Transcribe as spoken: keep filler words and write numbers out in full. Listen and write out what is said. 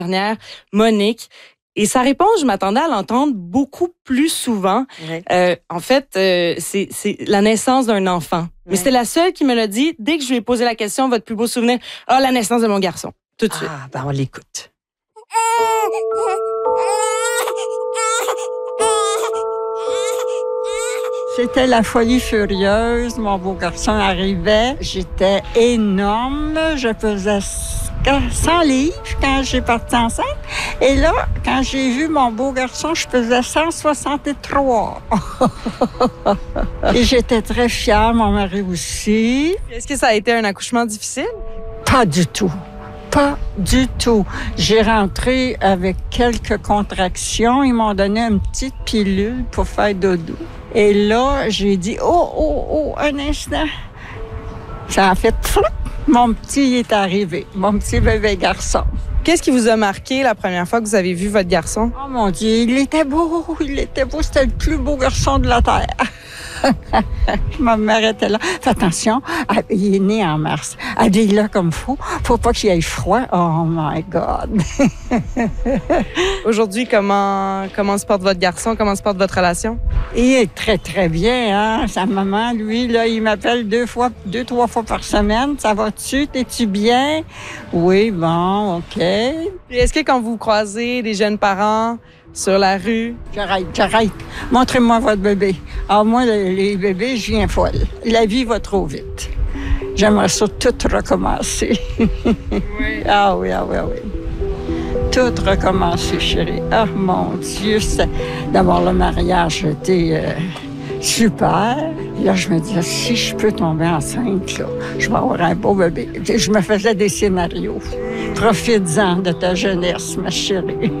Dernière, Monique. Et sa réponse, je m'attendais à l'entendre beaucoup plus souvent. Ouais. Euh, en fait, euh, c'est, c'est la naissance d'un enfant. Mais Ouais. c'était la seule qui me l'a dit dès que je lui ai posé la question, votre plus beau souvenir? Ah, la naissance de mon garçon. Tout de suite. Ah, ben on l'écoute. C'était la folie furieuse. Mon beau garçon arrivait. J'étais énorme. Je pesais cent livres quand j'ai parti enceinte. Et là, quand j'ai vu mon beau garçon, je pesais cent soixante-trois. Et j'étais très fière, mon mari aussi. Est-ce que ça a été un accouchement difficile? Pas du tout. Pas du tout. J'ai rentré avec quelques contractions. Ils m'ont donné une petite pilule pour faire dodo. Et là, j'ai dit, oh, oh, oh, un instant. Ça a fait flou. Mon petit est arrivé. Mon petit bébé garçon. Qu'est-ce qui vous a marqué la première fois que vous avez vu votre garçon? Oh mon Dieu, il était beau. Il était beau. C'était le plus beau garçon de la Terre. Ma mère était là. Fais attention, il est né en mars. Habille-le comme faut. Faut pas qu'il ait froid. Oh my God. Aujourd'hui, comment, comment se porte votre garçon? Comment se porte votre relation? Il est très, très bien, hein. Sa maman, lui, là, il m'appelle deux fois, deux, trois fois par semaine. Ça va-tu? T'es-tu bien? Oui, bon, OK. Et est-ce que quand vous croisez des jeunes parents sur la rue? J'arrête, j'arrête. Montrez-moi votre bébé. Ah, moi, les, les bébés, je viens folle. La vie va trop vite. J'aimerais ça tout recommencer. Oui. Ah oui, ah oui, ah oui. Tout recommencer, chérie. Ah, mon Dieu, c'est... D'abord, le mariage était euh, super. Là, je me disais, si je peux tomber enceinte, là, je vais avoir un beau bébé. Je me faisais des scénarios. Profites-en de ta jeunesse, ma chérie.